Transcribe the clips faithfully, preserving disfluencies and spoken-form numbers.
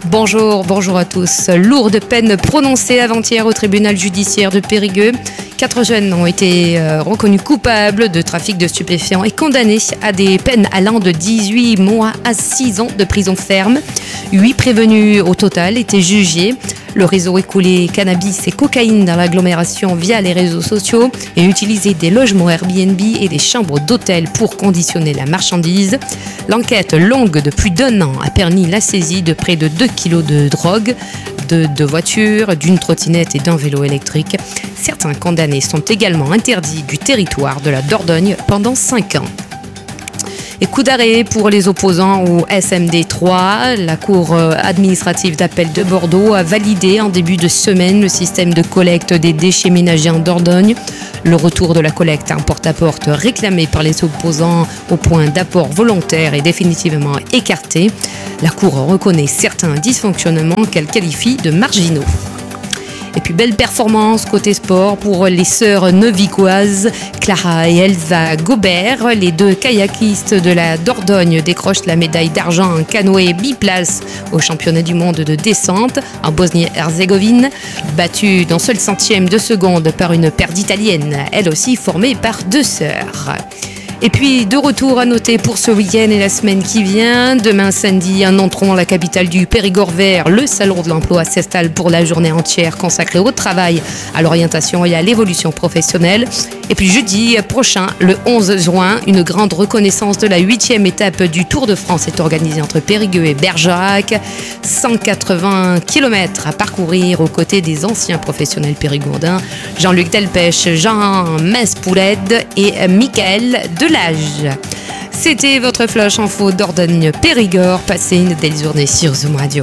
Bonjour, bonjour à tous. Lourde peine prononcée avant-hier au tribunal judiciaire de Périgueux. Quatre jeunes ont été euh, reconnus coupables de trafic de stupéfiants et condamnés à des peines allant de dix-huit mois à six ans de prison ferme. Huit prévenus au total étaient jugés. Le réseau écoulait cannabis et cocaïne dans l'agglomération via les réseaux sociaux et utilisait des logements Airbnb et des chambres d'hôtel pour conditionner la marchandise. L'enquête longue de plus d'un an a permis la saisie de près de deux kilos de drogue, de deux voitures, d'une trottinette et d'un vélo électrique. Certains condamnés sont également interdits du territoire de la Dordogne pendant cinq ans. Et coup d'arrêt pour les opposants au S M D trois. La Cour administrative d'appel de Bordeaux a validé en début de semaine le système de collecte des déchets ménagers en Dordogne. Le retour de la collecte en porte-à-porte réclamé par les opposants au point d'apport volontaire est définitivement écarté. La Cour reconnaît certains dysfonctionnements qu'elle qualifie de marginaux. Et puis belle performance côté sport pour les sœurs novicoises Clara et Elsa Gobert. Les deux kayakistes de la Dordogne décrochent la médaille d'argent en canoë biplace au championnat du monde de descente en Bosnie-Herzégovine. Battue d'un seul centième de seconde par une paire d'Italiennes, elle aussi formée par deux sœurs. Et puis, de retour à noter pour ce week-end et la semaine qui vient. Demain, samedi, en entrant la capitale du Périgord vert, le salon de l'emploi s'installe pour la journée entière consacrée au travail, à l'orientation et à l'évolution professionnelle. Et puis, jeudi prochain, le onze juin, une grande reconnaissance de la huitième étape du Tour de France est organisée entre Périgueux et Bergerac. cent quatre-vingts kilomètres à parcourir aux côtés des anciens professionnels périgourdins Jean-Luc Delpech, Jean Mens-Pouled et Michael de Delage. C'était votre flash info Dordogne Périgord. Passez une belle journée sur Zoom Radio.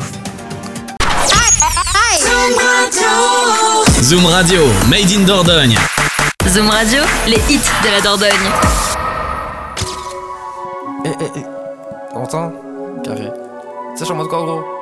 Zoom Radio, made in Dordogne. Zoom Radio, les hits de la Dordogne. Eh, eh, eh. T'entends? Carré. Ça, je suis en mode quoi, gros?